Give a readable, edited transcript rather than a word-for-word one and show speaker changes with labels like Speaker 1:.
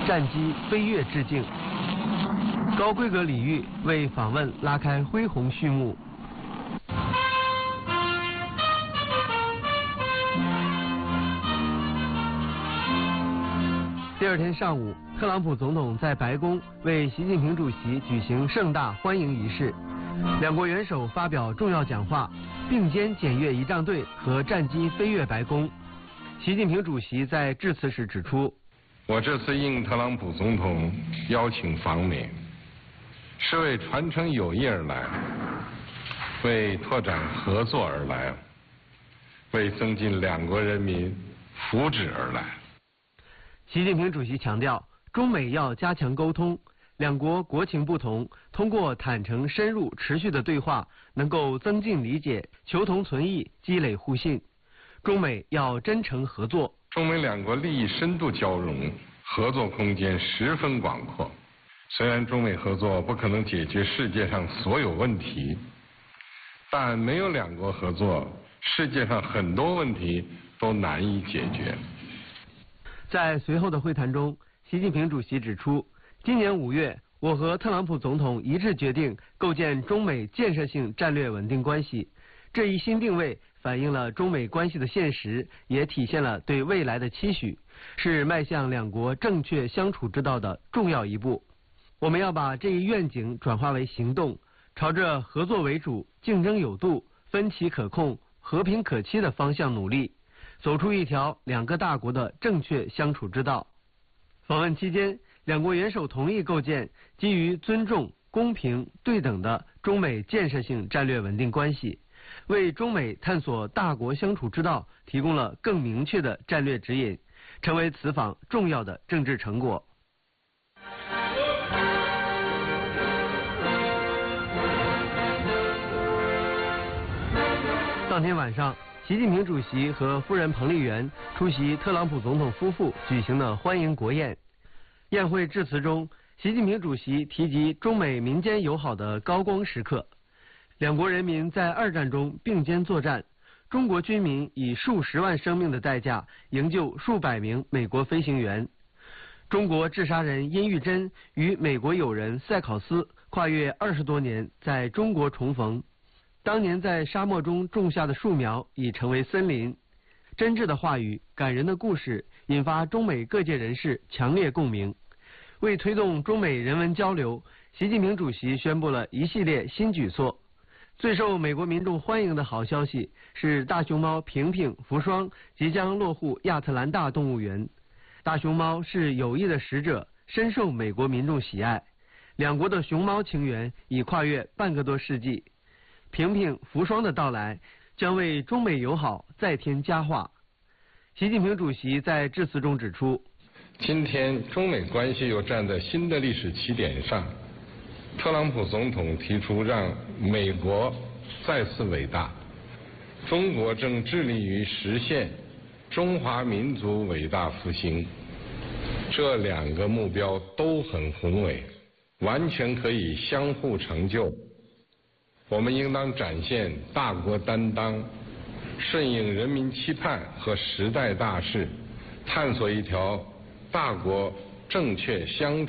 Speaker 1: 战机飞跃致敬。高规格礼遇为访问拉开恢宏序幕。第二天上午，特朗普总统在白宫为习近平主席举行盛大欢迎仪式，两国元首发表重要讲话，并肩检阅仪仗队和战机飞越白宫。习近平主席在致辞时指出，
Speaker 2: 我这次应特朗普总统邀请访美，是为传承友谊而来，为拓展合作而来，为增进两国人民福祉而来。
Speaker 1: 习近平主席强调，中美要加强沟通，两国国情不同，通过坦诚、深入、持续的对话，能够增进理解，求同存异，积累互信。中美要真诚合作。
Speaker 2: 中美两国利益深度交融，合作空间十分广阔。虽然中美合作不可能解决世界上所有问题，但没有两国合作，世界上很多问题都难以解决。
Speaker 1: 在随后的会谈中，习近平主席指出，今年5月，我和特朗普总统一致决定构建中美建设性战略稳定关系。这一新定位反映了中美关系的现实，也体现了对未来的期许，是迈向两国正确相处之道的重要一步。我们要把这一愿景转化为行动，朝着合作为主、竞争有度、分歧可控、和平可期的方向努力，走出一条两个大国的正确相处之道。访问期间，两国元首同意构建基于尊重、公平、对等的中美建设性战略稳定关系，为中美探索大国相处之道提供了更明确的战略指引，成为此访重要的政治成果。当天晚上，习近平主席和夫人彭丽媛出席特朗普总统夫妇举行的欢迎国宴。宴会致辞中，习近平主席提及中美民间友好的高光时刻。两国人民在2战中并肩作战，中国军民以数十万生命的代价营救数百名美国飞行员。中国制杀人殷玉珍与美国友人塞考斯跨越20多年在中国重逢。当年在沙漠中种下的树苗已成为森林。真挚的话语、感人的故事引发中美各界人士强烈共鸣。为推动中美人文交流，习近平主席宣布了一系列新举措。最受美国民众欢迎的好消息是大熊猫平平、福双即将落户亚特兰大动物园。大熊猫是友谊的使者，深受美国民众喜爱。两国的熊猫情缘已跨越半个多世纪。平平、福双的到来将为中美友好再添佳话。习近平主席在致辞中指出，
Speaker 2: 今天中美关系又站在新的历史起点上。特朗普总统提出让美国再次伟大，中国正致力于实现中华民族伟大复兴。这2个目标都很宏伟，完全可以相互成就。我们应当展现大国担当，顺应人民期盼和时代大势，探索一条大国正确相处